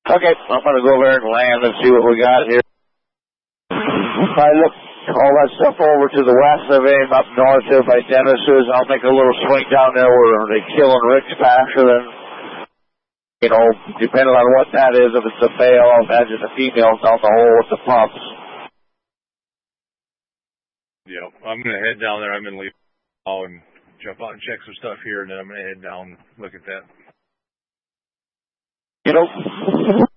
Okay, I'm going to go over and land and see what we got here. I look all that stuff over to the west of him, up north there by Dennis's. I'll make a little swing down there where they killing Rick's pasture. Then, you know, depending on what that is, if it's a male, I'll imagine the female's down the hole with the pups. Yeah, I'm going to head down there. I'm going to leave and jump out and check some stuff here, and then I'm going to head down and look at that. You know,